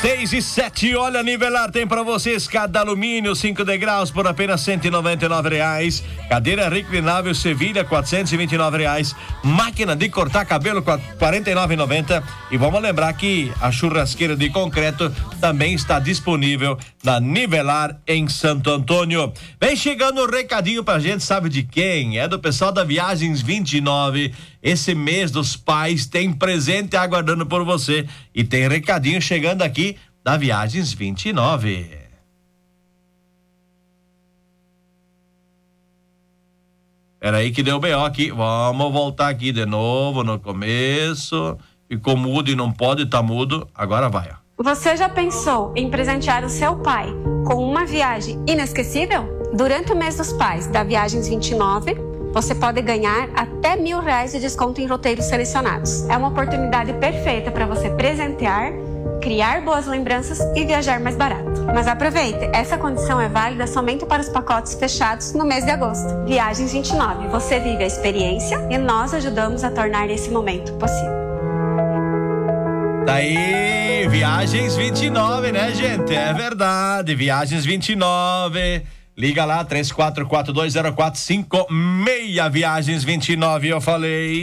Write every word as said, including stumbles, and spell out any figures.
seis e sete, olha, Nivelar tem pra você escada alumínio, cinco degraus por apenas cento e noventa e nove reais. Cadeira reclinável Sevilha, quatrocentos e vinte e nove reais. Máquina de cortar cabelo, quarenta e nove reais e noventa centavos. E vamos lembrar que a churrasqueira de concreto também está disponível na Nivelar em Santo Antônio. Vem chegando um recadinho pra gente, sabe de quem? É do pessoal da Viagens vinte e nove. Esse mês dos pais tem presente aguardando por você e tem recadinho chegando aqui da Viagens vinte e nove. Peraí que deu B O aqui, vamos voltar aqui de novo no começo. Ficou mudo e não pode estar tá mudo, agora vai, ó. Você já pensou em presentear o seu pai com uma viagem inesquecível? Durante o mês dos pais da Viagens vinte e nove, você pode ganhar até mil reais de desconto em roteiros selecionados. É uma oportunidade perfeita para você presentear, criar boas lembranças e viajar mais barato. Mas aproveite, essa condição é válida somente para os pacotes fechados no mês de agosto. Viagens vinte e nove, você vive a experiência e nós ajudamos a tornar esse momento possível. Daí, Viagens vinte e nove, né, gente? É verdade, Viagens vinte e nove. Liga lá, três quatro quatro dois zero quatro cinco seis, Viagens vinte e nove, eu falei.